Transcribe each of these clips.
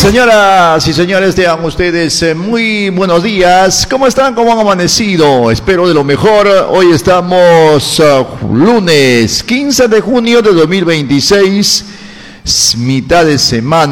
Señoras y señores, tengan ustedes muy buenos días. ¿Cómo están? ¿Cómo han amanecido? Espero de lo mejor. Hoy estamos lunes 15 de junio de 2026, mitad de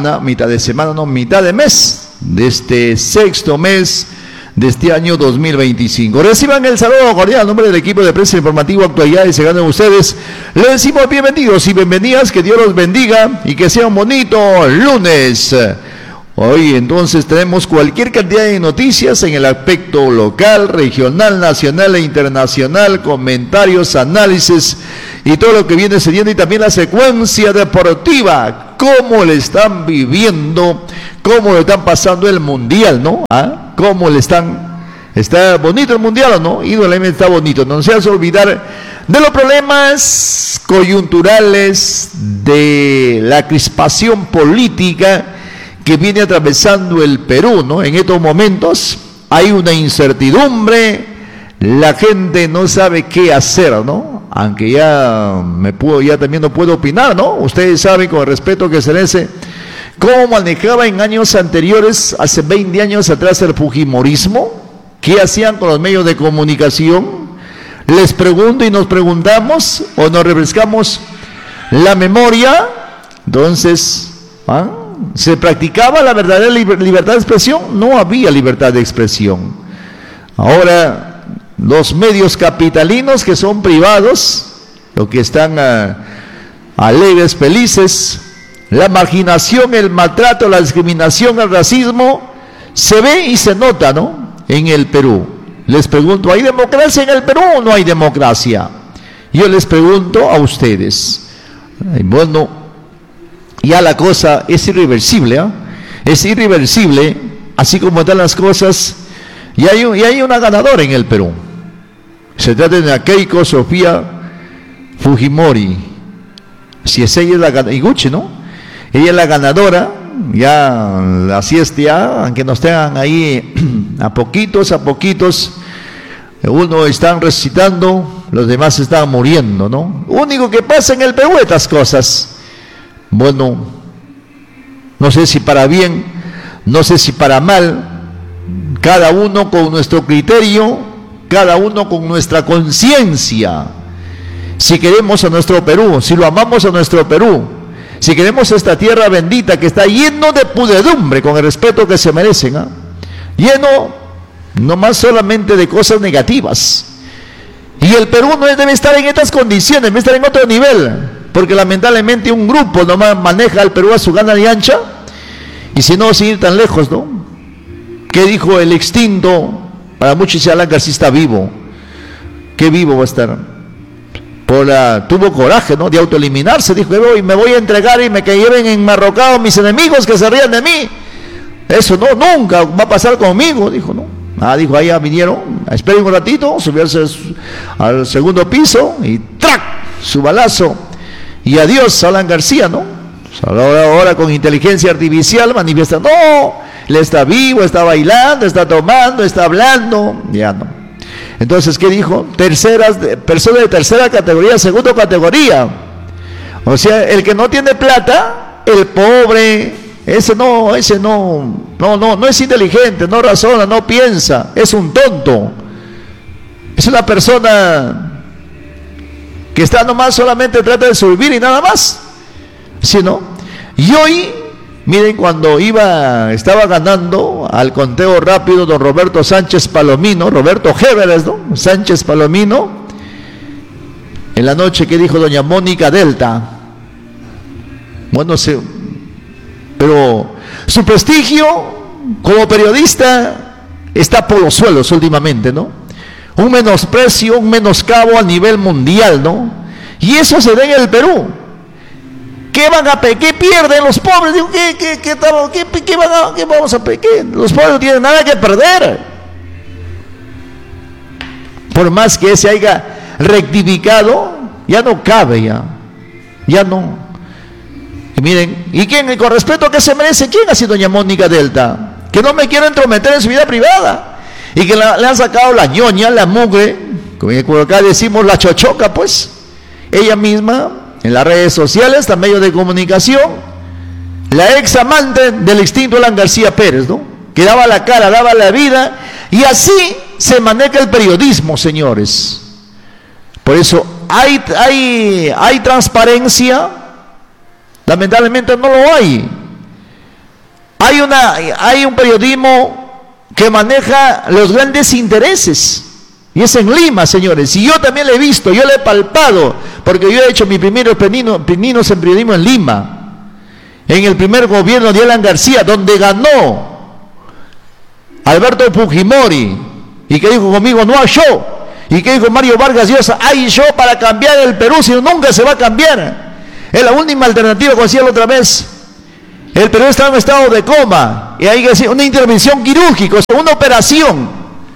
mes de este sexto mes de este año 2025. Reciban el saludo cordial en nombre del equipo de prensa informativo Actualidades llegando a ustedes. Les decimos bienvenidos y bienvenidas, que Dios los bendiga y que sea un bonito lunes. Hoy entonces tenemos cualquier cantidad de noticias en el aspecto local, regional, nacional e internacional, comentarios, análisis y todo lo que viene sucediendo, y también la secuencia deportiva, cómo le están viviendo, cómo le están pasando el mundial, ¿no? ¿Cómo le está bonito el mundial o no? Indudablemente está bonito. No se hace olvidar de los problemas coyunturales, de la crispación política que viene atravesando el Perú, ¿no? En estos momentos hay una incertidumbre, la gente no sabe qué hacer, ¿no? Aunque ya también no puedo opinar, ¿no? Ustedes saben, con el respeto que se merece, cómo manejaba en años anteriores, hace 20 años atrás, el fujimorismo, qué hacían con los medios de comunicación. Les pregunto y nos preguntamos, o nos refrescamos la memoria. Entonces, ¿se practicaba la verdadera libertad de expresión? No había libertad de expresión. Ahora, los medios capitalinos, que son privados, los que están alegres, felices, la marginación, el maltrato, la discriminación, el racismo, se ve y se nota, ¿no? En el Perú. Les pregunto, ¿hay democracia en el Perú o no hay democracia? Yo les pregunto a ustedes. Bueno, ya la cosa es irreversible, es irreversible, así como están las cosas. Y hay una ganadora en el Perú. Se trata de Keiko Sofía Fujimori. Si es ella la ganadora, Iguchi, ¿no? Ella es la ganadora. Ya así es, ya, aunque nos tengan ahí a poquitos, unos están resucitando, los demás están muriendo, ¿no? Único que pasa en el Perú, estas cosas. Bueno, no sé si para bien, no sé si para mal, cada uno con nuestro criterio, cada uno con nuestra conciencia. Si queremos a nuestro Perú, si lo amamos a nuestro Perú, si queremos esta tierra bendita que está lleno de pudredumbre, con el respeto que se merecen, lleno no más solamente de cosas negativas. Y el Perú no debe estar en estas condiciones, debe estar en otro nivel, porque lamentablemente un grupo nomás maneja al Perú a su gana y ancha, y si no, sin ir tan lejos, ¿no? ¿Qué dijo el extinto? Para muchos se habla que así está vivo. ¿Qué vivo va a estar? Tuvo coraje, ¿no? De autoeliminarse, dijo, me voy a entregar y que lleven enmarrocados mis enemigos, que se rían de mí. Eso no, nunca va a pasar conmigo, dijo, ¿no? Dijo, ahí ya vinieron, esperen un ratito, subirse al segundo piso y ¡trac! Su balazo. Y adiós, Alan García, ¿no? Ahora con inteligencia artificial manifiesta, no, él está vivo, está bailando, está tomando, está hablando, ya no. Entonces, ¿qué dijo? Personas de tercera categoría, segunda categoría. O sea, el que no tiene plata, el pobre, ese no es inteligente, no razona, no piensa, es un tonto. Es una persona que está nomás, solamente trata de sobrevivir y nada más. ¿Sí, no? Y hoy, miren, cuando estaba ganando al conteo rápido don Roberto Sánchez Palomino, Roberto Géveres, ¿no? Sánchez Palomino, en la noche, ¿qué dijo doña Mónica Delta? Bueno, pero su prestigio como periodista está por los suelos últimamente, ¿no? Un menosprecio, un menoscabo a nivel mundial, ¿no? Y eso se da en el Perú. ¿Qué pierden los pobres? Digo, ¿qué vamos a perder? Los pobres no tienen nada que perder. Por más que se haya rectificado, ya no cabe, ya no. Y miren, ¿y quién, con respeto a qué se merece? ¿Quién ha sido doña Mónica Delta? Que no me quiero entrometer en su vida privada. Y que le han sacado la ñoña, la mugre, como acá decimos la chochoca, pues. Ella misma, en las redes sociales, en medios de comunicación, la ex amante del extinto Alan García Pérez, ¿no? Que daba la cara, daba la vida, y así se maneja el periodismo, señores. Por eso hay transparencia, lamentablemente no lo hay. Hay un periodismo que maneja los grandes intereses, y es en Lima, señores, y yo también lo he visto, yo lo he palpado, porque yo he hecho mis primeros pininos en periodismo en Lima, en el primer gobierno de Alan García, donde ganó Alberto Fujimori, y que dijo conmigo, no hay show, y que dijo Mario Vargas Llosa, hay show para cambiar el Perú, si no, nunca se va a cambiar. Es la última alternativa, como decía la otra vez. El Perú está en un estado de coma, y hay que hacer una intervención quirúrgica, o sea, una operación,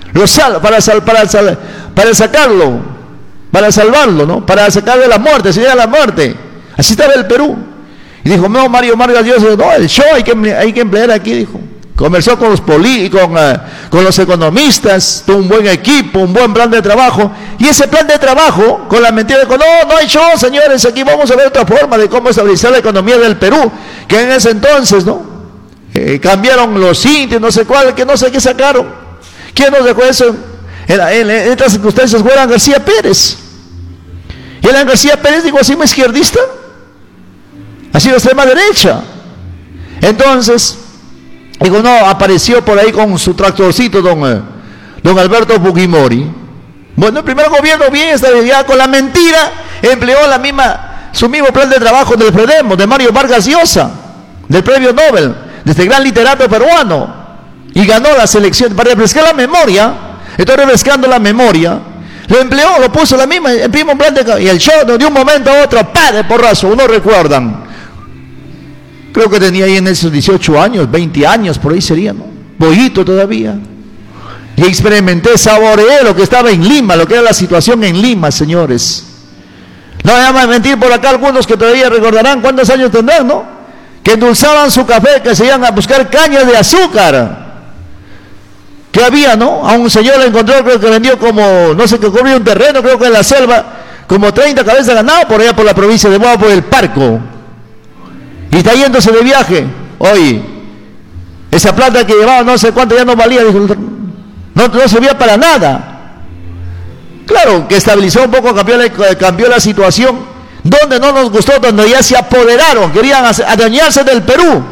para sacarlo, para salvarlo, ¿no? Para sacarle la muerte, sería la muerte. Así estaba el Perú. Y dijo, no, Mario Vargas Llosa, no, el show hay que emplear aquí, dijo. Conversó con los con los economistas, tuvo un buen equipo, un buen plan de trabajo, y ese plan de trabajo, con la mentira de que no hay show, señores, aquí vamos a ver otra forma de cómo estabilizar la economía del Perú, que en ese entonces, ¿no? Cambiaron los indios, no sé cuál, que no sé qué sacaron. ¿Quién nos dejó eso? En estas circunstancias fue Alan García Pérez. Y Alan García Pérez dijo, ¿así me izquierdista? ¿Ha sido extrema derecha? Entonces, digo, no, apareció por ahí con su tractorcito don Alberto Fujimori. Bueno, el primer gobierno bien estabilidad, con la mentira empleó su mismo plan de trabajo del FREDEMO, de Mario Vargas Llosa, del premio Nobel, de este gran literato peruano, y ganó la selección para refrescar la memoria. Estoy refrescando la memoria. Lo empleó, lo puso el mismo plan y el show de un momento a otro, ¡pa! De porrazo, uno recuerdan. Creo que tenía ahí en esos 18 años, 20 años, por ahí sería, ¿no? Bollito todavía. Y experimenté, saboreé lo que estaba en Lima, lo que era la situación en Lima, señores. No me llaman a mentir por acá algunos que todavía recordarán cuántos años tendrán, ¿no? Que endulzaban su café, que se iban a buscar cañas de azúcar. Que había, ¿no? A un señor le encontró, creo que vendió como, no sé, que cubrió un terreno, creo que en la selva, como 30 cabezas de ganado por allá por la provincia de Moa, por el Parco. Y está yéndose de viaje. Oye, esa plata que llevaba no sé cuánto ya no valía, dijo, no servía para nada. Claro que estabilizó un poco, cambió la situación. Donde no nos gustó, donde ya se apoderaron, querían adueñarse del Perú.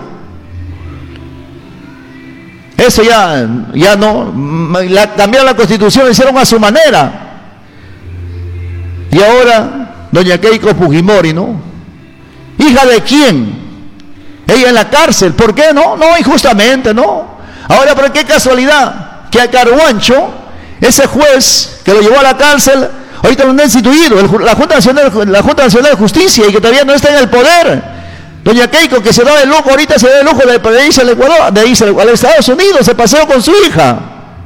Eso ya no, cambiaron la constitución, lo hicieron a su manera. Y ahora, doña Keiko Fujimori, ¿no? ¿Hija de quién? Ella en la cárcel. ¿Por qué no? No, injustamente, ¿no? Ahora, ¿por qué casualidad? Que a Caruancho, ese juez que lo llevó a la cárcel, ahorita lo han destituido, la Junta Nacional de Justicia, y que todavía no está en el poder. Doña Keiko, que se da el lujo, ahorita se da el lujo de irse al Ecuador, de irse a Estados Unidos, se paseó con su hija.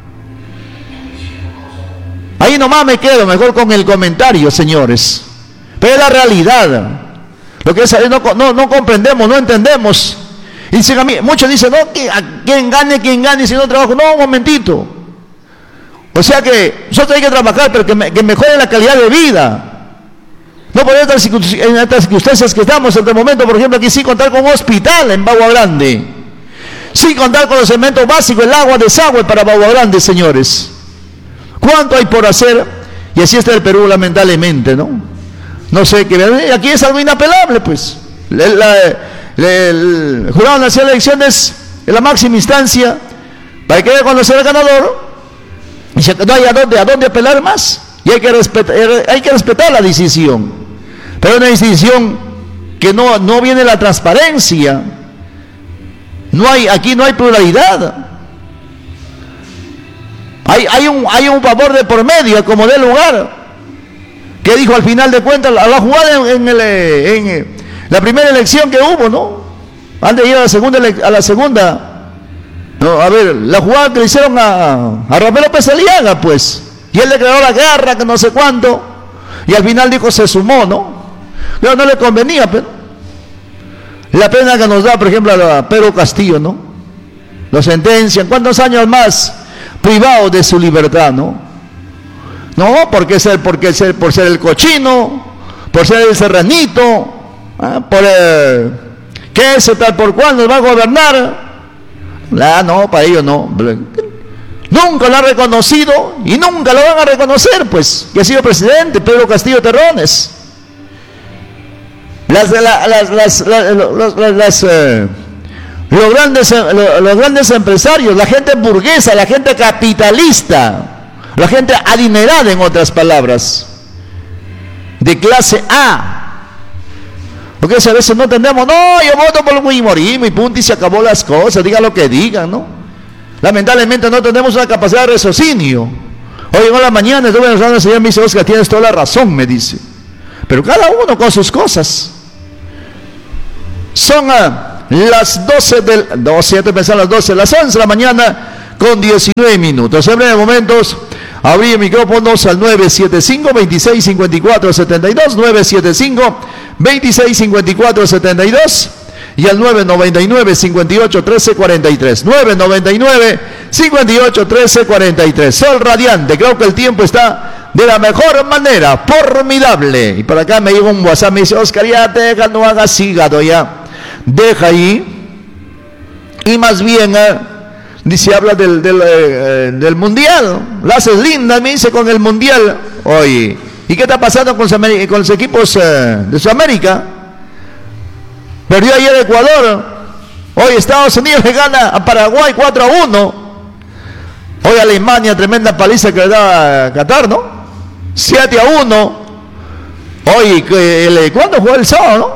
Ahí nomás me quedo, mejor con el comentario, señores. Pero es la realidad. Lo que es, no comprendemos, no entendemos. Y dicen a mí, muchos dicen, no, quien gane, si no trabajo. No, un momentito. O sea que nosotros hay que trabajar, pero que mejore la calidad de vida. No por en estas circunstancias que estamos en este momento, por ejemplo, aquí sí contar con un hospital en Bagua Grande. Sí contar con los elementos básicos, el agua, desagüe para Bagua Grande, señores. ¿Cuánto hay por hacer? Y así está el Perú, lamentablemente, ¿no? No sé, aquí es algo inapelable, pues. El Jurado Nacional de Elecciones es la máxima instancia para que cuando sea el ganador, y no hay a dónde apelar más. Y hay que respetar la decisión. Pero una decisión que no viene la transparencia. Aquí no hay pluralidad. Hay un favor de por medio, como de lugar. Que dijo al final de cuentas, a la jugada en la primera elección que hubo, ¿no? Antes de ir a la segunda. No, a ver, la jugada que le hicieron a Rafael López Aliaga, pues. Y él declaró la guerra, que no sé cuánto. Y al final dijo, se sumó, ¿no? Pero no le convenía, pero. La pena que nos da, por ejemplo, a Pedro Castillo, ¿no? Lo sentencian, ¿cuántos años más privado de su libertad, no? No, por ser el cochino, por ser el serranito, por ¿Qué ese tal por cual nos va a gobernar? No, para ellos no. Nunca lo ha reconocido y nunca lo van a reconocer, pues, que ha sido presidente, Pedro Castillo Terrones. Los grandes empresarios, la gente burguesa, la gente capitalista, la gente adinerada, en otras palabras, de clase A. Porque a veces no entendemos, no, yo voto por Fujimorismo y punto, y se acabó las cosas, digan lo que digan, ¿no? Lamentablemente no tenemos una capacidad de raciocinio. Hoy en la mañana estuve hablando, el señor me dice, Oscar, tienes toda la razón, me dice. Pero cada uno con sus cosas. Son las 12 las 11 de la mañana con 19 minutos. En breves momentos abrí micrófonos al 975-2654-72, 975-2654-72 y al 999-58-1343, 999-58-1343. Sol radiante, creo que el tiempo está de la mejor manera, formidable. Y por acá me llegó un WhatsApp, me dice, Oscar, ya deja, no hagas hígado ya. Deja ahí. Y más bien, dice, habla del mundial. La haces linda, me dice, con el mundial. Oye, ¿y qué está pasando con los equipos de Sudamérica? Perdió ayer Ecuador. Hoy Estados Unidos le gana a Paraguay 4-1. Hoy Alemania, tremenda paliza que le da a Qatar, ¿no? 7-1. Hoy, ¿cuándo jugó el sábado, no?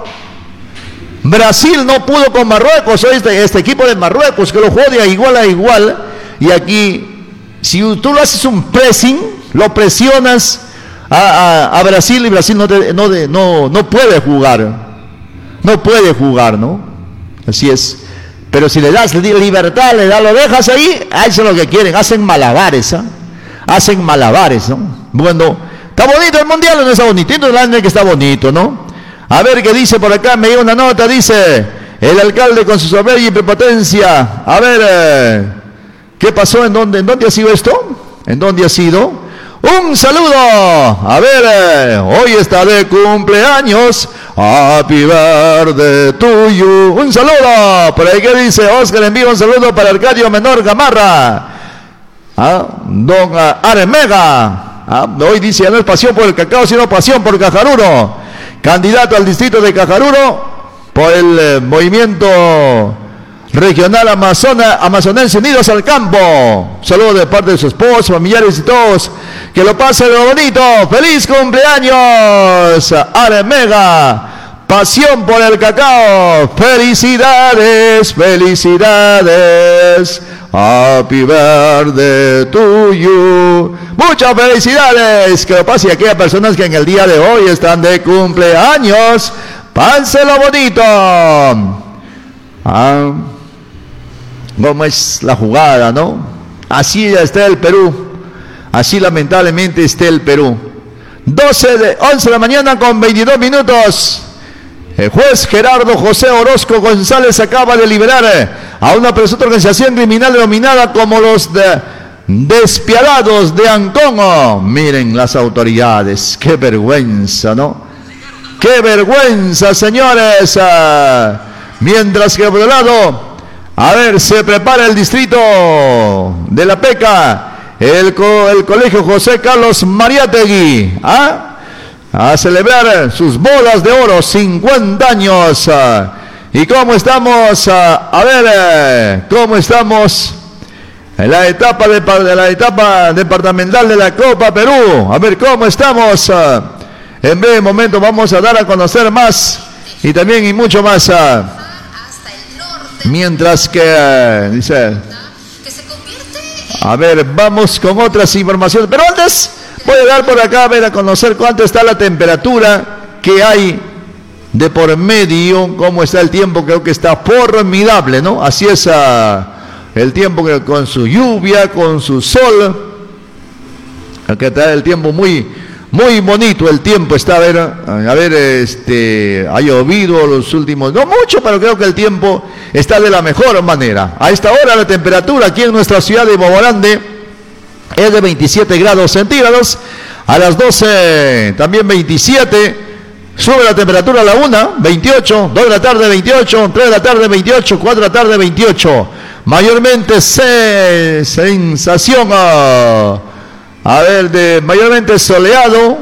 Brasil no pudo con Marruecos. Hoy este equipo de Marruecos que lo juega de igual a igual. Y aquí, si tú lo haces un pressing, lo presionas a Brasil, y Brasil no puede jugar. No puede jugar, ¿no? Así es. Pero si le das libertad, lo dejas ahí, hacen lo que quieren, hacen malabares, ¿eh? Hacen malabares, ¿no? Bueno, ¿está bonito el mundial o no está bonito? El año que está bonito, ¿no? A ver qué dice por acá, me llega una nota, dice, el alcalde con su soberbia y prepotencia. A ver, ¿qué pasó? ¿En dónde ha sido esto? ¿En dónde ha sido? Un saludo, a ver, hoy está de cumpleaños, happy birthday to you. Un saludo, por ahí que dice, Oscar envía un saludo para Arcadio Menor Gamarra, don Aremega. Hoy dice, ya no es pasión por el cacao, sino pasión por Cajaruro. Candidato al distrito de Cajaruro por el movimiento regional amazonense Unidos al Campo. Saludos de parte de su esposo, familiares y todos. Que lo pasen lo bonito. ¡Feliz cumpleaños, Aremega! Pasión por el cacao. ¡Felicidades, felicidades! Happy birthday to you. Muchas felicidades. Que lo pase a aquellas personas que en el día de hoy están de cumpleaños. Pásenlo bonito. ¿Cómo es la jugada, no? Así está el Perú. Así lamentablemente está el Perú. 11 de la mañana con 22 minutos. El juez Gerardo José Orozco González acaba de liberar a una presunta organización criminal denominada como los Despiadados de Ancongo. Miren las autoridades, qué vergüenza, ¿no? Qué vergüenza, señores. Mientras que por el lado, a ver, se prepara el distrito de La Peca, el colegio José Carlos Mariátegui, a celebrar sus bodas de oro, 50 años. ¿Y cómo estamos? A ver, ¿cómo estamos en la etapa departamental de la Copa Perú? A ver, ¿cómo estamos? En breve momento vamos a dar a conocer más y también y mucho más. Mientras que, dice, a ver, vamos con otras informaciones. Pero antes voy a dar por acá, a ver, a conocer cuánto está la temperatura que hay de por medio, cómo está el tiempo. Creo que está formidable, ¿no? Así es el tiempo, con su lluvia, con su sol. Acá está el tiempo muy bonito, el tiempo está, a ver, ha llovido los últimos, no mucho, pero creo que el tiempo está de la mejor manera. A esta hora la temperatura aquí en nuestra ciudad de Moborande es de 27 grados centígrados, a las 12 también 27, Sube la temperatura a la 1, 28, 2 de la tarde, 28, 3 de la tarde, 28, 4 de la tarde, 28. Mayormente sensación, mayormente soleado,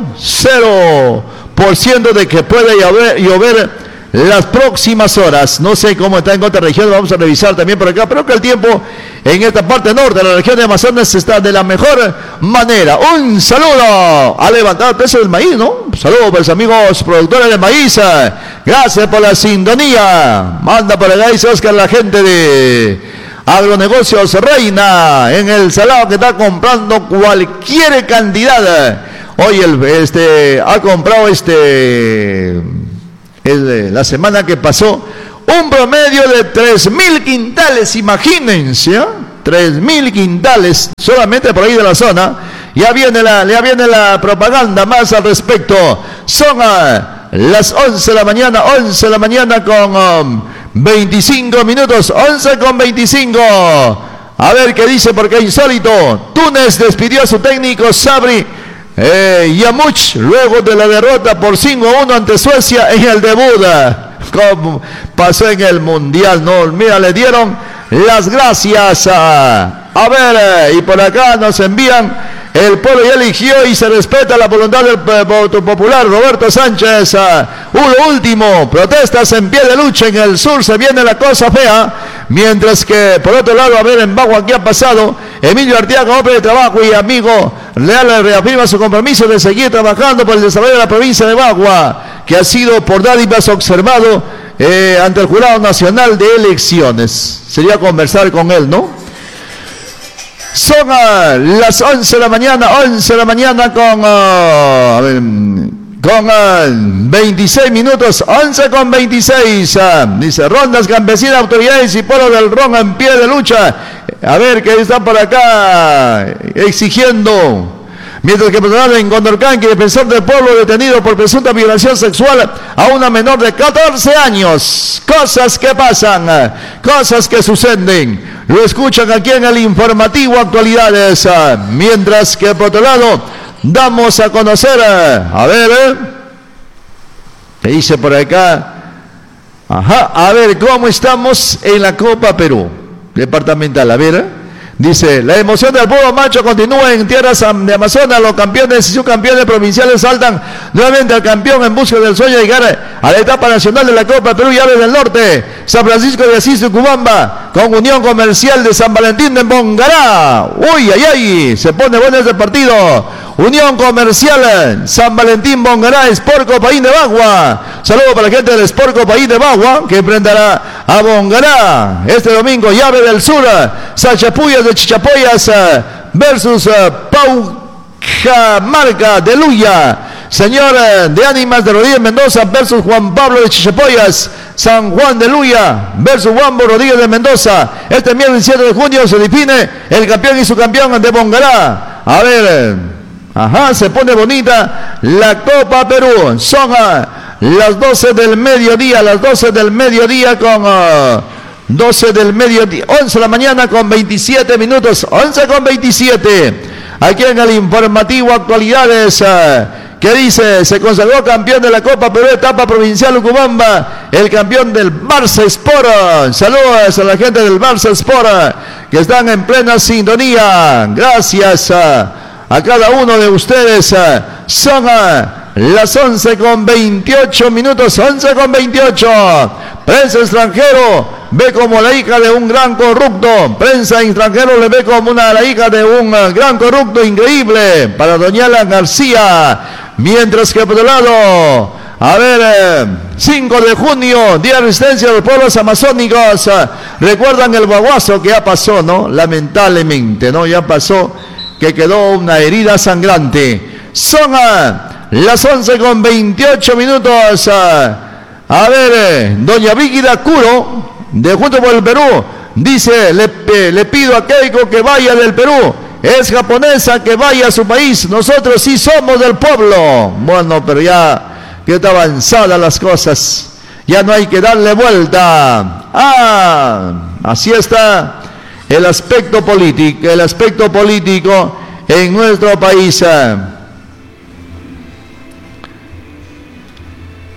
0% de que puede llover las próximas horas. No sé cómo está en otras regiones, vamos a revisar también por acá, pero que el tiempo en esta parte norte de la región de Amazonas está de la mejor manera. Un saludo a levantar el precio del maíz, ¿no? Un saludo para los amigos productores de maíz. Gracias por la sintonía. Manda por acá, dice Oscar, la gente de Agronegocios Reina en el salado que está comprando cualquier cantidad. Hoy ha comprado la semana que pasó un promedio de 3.000 quintales, imagínense, 3.000 quintales solamente por ahí de la zona. Ya viene la propaganda más al respecto. Son las 11 de la mañana con 25 minutos, 11 con 25. A ver qué dice, porque insólito. Túnez despidió a su técnico Sabri Yamuch luego de la derrota por 5-1 ante Suecia en el debut. Como pasó en el Mundial, ¿no? Mira, le dieron las gracias a ver, y por acá nos envían: el pueblo ya eligió y se respeta la voluntad del voto popular. Roberto Sánchez, uno último, protestas en pie de lucha en el sur, se viene la cosa fea. Mientras que por otro lado, a ver en Bagua qué ha pasado. Emilio Arteaga, hombre de trabajo y amigo leal, reafirma su compromiso de seguir trabajando por el desarrollo de la provincia de Bagua, que ha sido por dádivas observado ante el Jurado Nacional de Elecciones. Sería conversar con él, ¿no? Son las 11 de la mañana con 26 minutos, 11 con 26. Dice: rondas campesinas, autoridades y pueblo del Ron en pie de lucha. A ver qué está por acá exigiendo. Mientras que personal en Condorcanqui, defensor del pueblo detenido por presunta violación sexual a una menor de 14 años. Cosas que pasan, cosas que suceden. Lo escuchan aquí en el informativo Actualidades. Mientras que por otro lado, damos a conocer, ¿qué dice por acá? A ver cómo estamos en la Copa Perú departamental. A ver, dice: la emoción del pueblo macho continúa en tierras de Amazonas. Los campeones y subcampeones provinciales saltan nuevamente al campeón en busca del sueño de llegar a la etapa nacional de la Copa Perú Llaves del Norte. San Francisco de Asís de Cubamba con Unión Comercial de San Valentín de Bongará. Uy, ay, ay, se pone bueno este partido. Unión Comercial San Valentín Bongará, Sport Copaín de Bagua. Saludo para la gente del Sport Copaín de Bagua, que enfrentará a Bongará este domingo. Llave del Sur, Sachapuyas de Chichapoyas versus Paucamarca de Luya. Señor de Ánimas de Rodríguez Mendoza versus Juan Pablo de Chichapoyas. San Juan de Luya versus Juan Rodríguez de Mendoza. Este miércoles 7 de junio se define el campeón y subcampeón de Bongará. A ver, se pone bonita la Copa Perú. Son las 12 del mediodía, con 12 del mediodía, 11 de la mañana con 27 minutos, 11 con 27. Aquí en el informativo Actualidades, que dice: se consagró campeón de la Copa Perú etapa provincial Ucubamba, el campeón del Barça Sport. Saludos a la gente del Barça Sport que están en plena sintonía. Gracias a cada uno de ustedes. Son las 11 con 28 minutos, 11 con 28. Prensa extranjero ve como la hija de un gran corrupto. Prensa extranjero le ve como la hija de un gran corrupto increíble para doña Alan García. Mientras que por otro lado, 5 de junio, Día de Resistencia de los Pueblos Amazónicos. Recuerdan el baguazo que ya pasó, ¿no? Lamentablemente, ¿no? Ya pasó, que quedó una herida sangrante. Son las 11 con 28 minutos. Doña Vígida Curo, de Juntos por el Perú, dice: le pido a Keiko que vaya del Perú. Es japonesa, que vaya a su país. Nosotros sí somos del pueblo. Bueno, pero ya que está avanzada las cosas. Ya no hay que darle vuelta. Así está el aspecto político en nuestro país.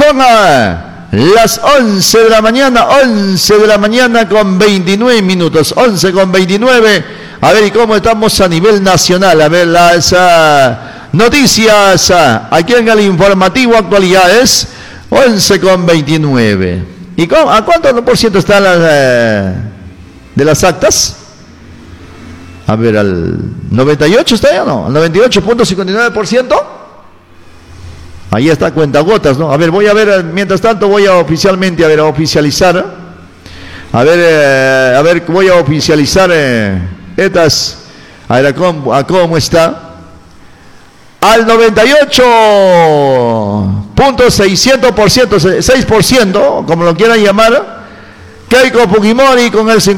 Son las 11 de la mañana, 11 de la mañana con 29 minutos, 11 con 29. A ver, ¿y cómo estamos a nivel nacional? A ver, las noticias aquí en el informativo actualidades, 11 con 29. ¿Y a cuánto por ciento están las de las actas? A ver, al 98 está ya, ¿no? Al 98.59%. Ahí está cuentagotas, ¿no? A ver, voy a ver, mientras tanto voy a oficialmente, a oficializar. A ver, voy a oficializar estas. A ver, ¿cómo está? Al 98.600%, 6%, como lo quieran llamar. Keiko Fujimori con el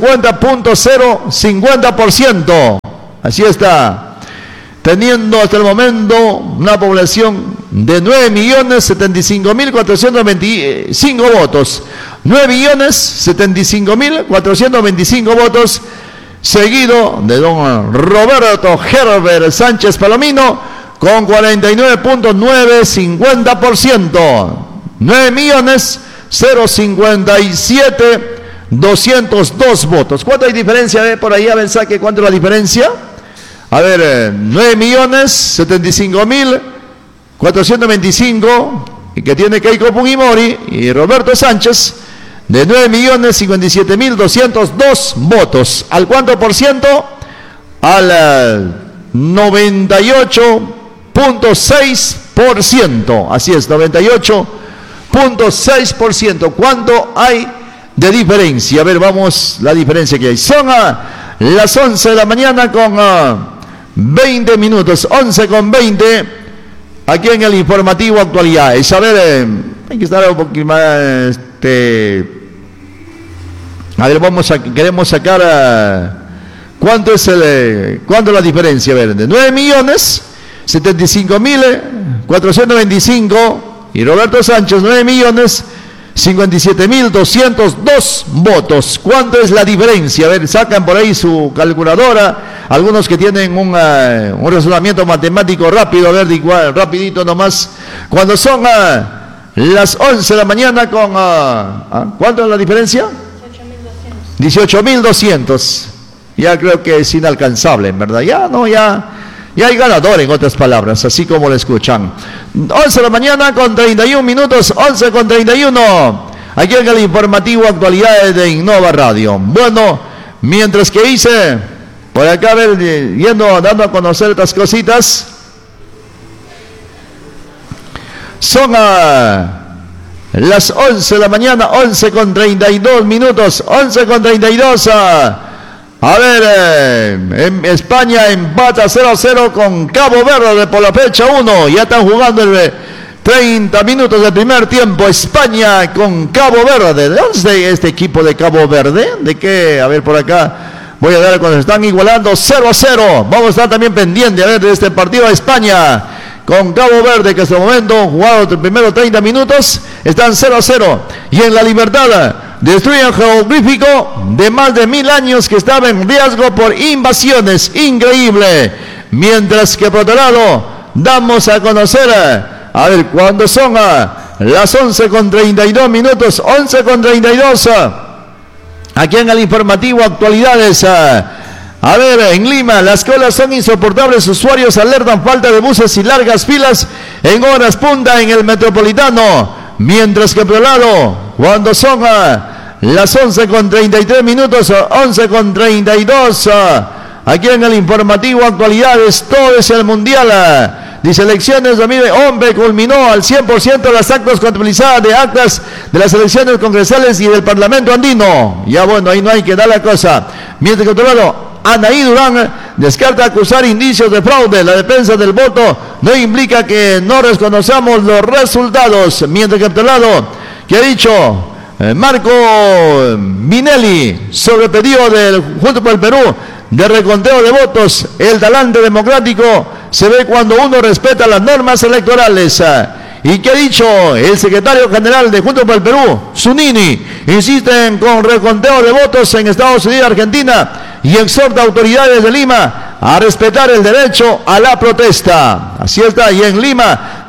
50.050%. Así está. Teniendo hasta el momento una población de 9.075.425 votos. 9.075.425 votos, seguido de don Roberto Herbert Sánchez Palomino con 49.950%. 9.057.202 votos. ¿Cuánto hay diferencia? Por ahí, a ver, saque cuánto es la diferencia. A ver, 9.075.425 que tiene Keiko Fujimori y Roberto Sánchez, de 9.057.202 votos. ¿Al cuánto por ciento? Al 98.6%. Así es, 98.6%. ¿Cuánto hay de diferencia? A ver, vamos, la diferencia que hay. Son las 11 de la mañana con 20 minutos, 11 con 20, aquí en el informativo actualidades. A ver, hay que estar un poquito más, a ver, queremos sacar ¿cuánto es la diferencia? A ver, de 9.075.425 y Roberto Sánchez 9.057.202 votos. ¿Cuánto es la diferencia? A ver, sacan por ahí su calculadora. Algunos que tienen un razonamiento matemático rápido, a ver, igual, rapidito nomás. Cuando son las 11 de la mañana con... ¿cuánto es la diferencia? 18.200. Ya creo que es inalcanzable, en verdad. Ya hay ganador, en otras palabras, así como lo escuchan. 11 de la mañana con 31 minutos, 11 con 31. Aquí en el informativo actualidades de Innova Radio. Bueno, mientras que hice... Por acá, a ver, dando a conocer estas cositas. Son las 11 de la mañana, 11 con 32 minutos, 11 con 32. A ver, en España empata 0-0 con Cabo Verde por la fecha 1. Ya están jugando 30 minutos del primer tiempo. España con Cabo Verde. ¿De dónde es este equipo de Cabo Verde? ¿De qué? A ver, por acá. Voy a ver cuando están igualando 0-0. Vamos a estar también pendientes a ver de este partido a España con Cabo Verde, que hasta el momento jugado los primeros 30 minutos, están 0-0. Y en la Libertad destruyen jeroglífico de más de 1000 años que estaba en riesgo por invasiones. Increíble. Mientras que por otro lado damos a conocer, a ver, cuando son las 11 con 32 minutos, 11 con 32. Aquí en el informativo actualidades. A ver, en Lima las colas son insoportables. Usuarios alertan falta de buses y largas filas en horas punta en el metropolitano. Mientras que por el lado, cuando son las 11 con 33 minutos, 11 con 32. Aquí en el informativo actualidades, todo es el mundial. Dice elecciones 2020, hombre, culminó al 100% las actas contabilizadas de actas de las elecciones congresales y del Parlamento andino. Ya bueno, ahí no hay que dar la cosa. Mientras que otro lado, Anaí Durán descarta acusar indicios de fraude. La defensa del voto no implica que no reconozcamos los resultados. Mientras que otro lado, que ha dicho Marco Minelli sobre pedido del Juntos por el Perú de reconteo de votos, el talante democrático se ve cuando uno respeta las normas electorales. ¿Y qué ha dicho el secretario general de Juntos por el Perú, Zunini? Insisten con reconteo de votos en Estados Unidos y Argentina y exhorta a autoridades de Lima a respetar el derecho a la protesta. Así está, y en Lima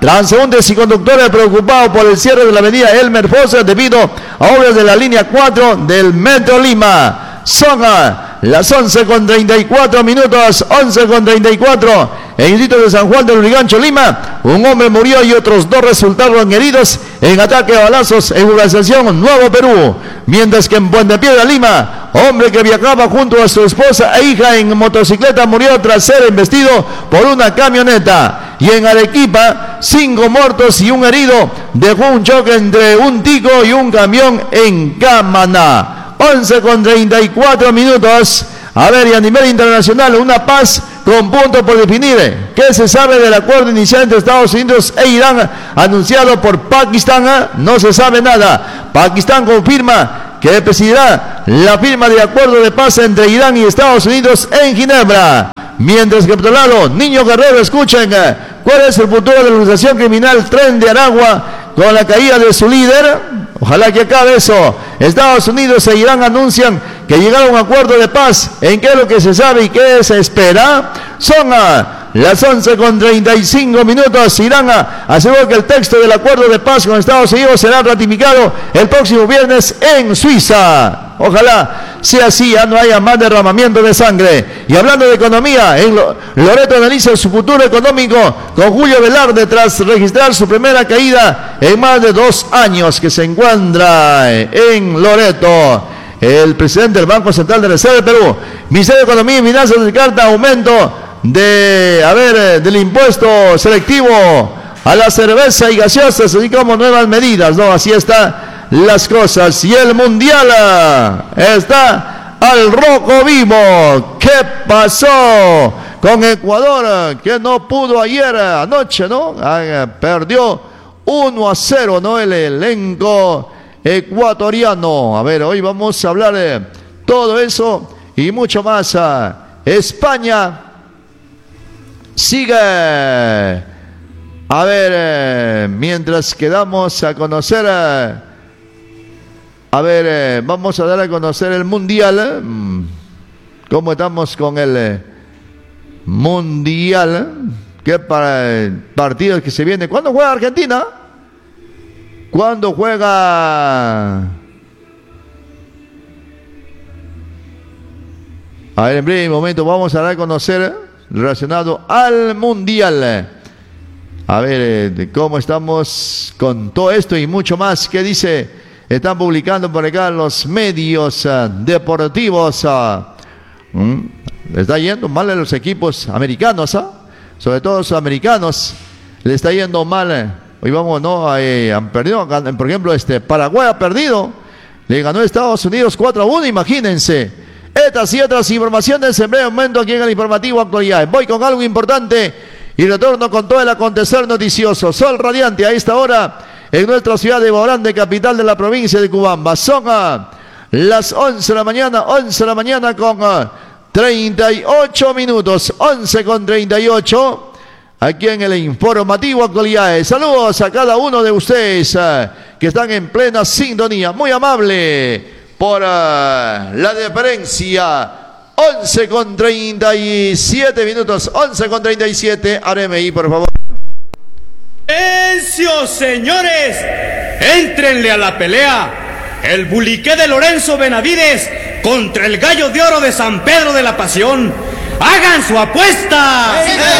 Transeúntes y conductores preocupados por el cierre de la avenida Elmer Fosa debido a obras de la línea 4 del Metro Lima. Son las 11:34 minutos, 11:34. En el distrito de San Juan del Lurigancho, Lima, un hombre murió y otros 2 resultaron heridos en ataque a balazos en urbanización Nuevo Perú. Mientras que en Puente Piedra, Lima, hombre que viajaba junto a su esposa e hija en motocicleta murió tras ser embestido por una camioneta. Y en Arequipa, 5 muertos y un herido dejó un choque entre un tico y un camión en Camaná. 11:34 minutos. A ver, y a nivel internacional, una paz con punto por definir. ¿Qué se sabe del acuerdo inicial entre Estados Unidos e Irán anunciado por Pakistán? No se sabe nada. Pakistán confirma que presidirá la firma de acuerdo de paz entre Irán y Estados Unidos en Ginebra. Mientras que por otro lado, Niño Guerrero, escuchen, ¿cuál es el futuro de la organización criminal Tren de Aragua con la caída de su líder? Ojalá que acabe eso. Estados Unidos e Irán anuncian que llegaron a un acuerdo de paz. ¿En qué es lo que se sabe y qué se espera? Son las 11:35 minutos. Irán aseguró que el texto del acuerdo de paz con Estados Unidos será ratificado el próximo viernes en Suiza. Ojalá sea así, ya no haya más derramamiento de sangre. Y hablando de economía, en Loreto analiza su futuro económico con Julio Velarde tras registrar su primera caída en más de 2 años que se encuentra en Loreto. El presidente del Banco Central de Reserva de Perú, Ministerio de Economía y Finanzas, descarta aumento del impuesto selectivo a la cerveza y gaseosas, así como nuevas medidas, ¿no? Así están las cosas. Y el Mundial está al rojo vivo. ¿Qué pasó con Ecuador? Que no pudo anoche, ¿no? Perdió 1-0, ¿no? El elenco ecuatoriano. A ver, hoy vamos a hablar de todo eso y mucho más. España sigue. A ver, mientras quedamos a conocer, vamos a dar a conocer el Mundial. ¿Cómo estamos con el Mundial? ¿Qué partidos que se vienen? ¿Cuándo juega Argentina? ¿Cuándo juega? A ver, en breve momento vamos a dar a conocer relacionado al Mundial. A ver, cómo estamos con todo esto y mucho más. ¿Qué dice? Están publicando por acá los medios deportivos. Le está yendo mal a los equipos americanos, sobre todo los americanos. Le está yendo mal. Hoy vamos, ¿no? Han perdido, por ejemplo, Paraguay ha perdido. Le ganó a Estados Unidos 4-1, imagínense. Estas y otras informaciones en breve momento aquí en el informativo Actualidad. Voy con algo importante y retorno con todo el acontecer noticioso. Sol radiante a esta hora en nuestra ciudad de Borande, capital de la provincia de Cubamba. Son las 11 de la mañana con 38 minutos. 11:38. Aquí en el informativo Actualidades. Saludos a cada uno de ustedes que están en plena sintonía. Muy amable por la deferencia. 11:37 minutos. 11:37. RMI, por favor. ¡Silencio, señores! ¡Éntrenle a la pelea! El buliqué de Lorenzo Benavides contra el Gallo de Oro de San Pedro de la Pasión. ¡Hagan su apuesta!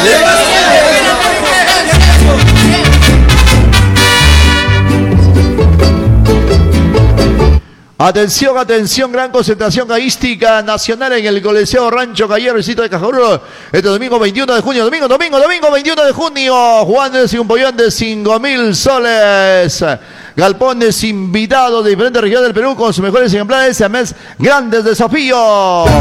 Atención, atención, gran concentración gaística nacional en el Coliseo Rancho Callero, el sitio de Cajarulo, este domingo 21 de junio, domingo 21 de junio, Juanes y un pollón de 5.000 soles, galpones invitados de diferentes regiones del Perú con sus mejores ejemplares, a mes grandes desafíos.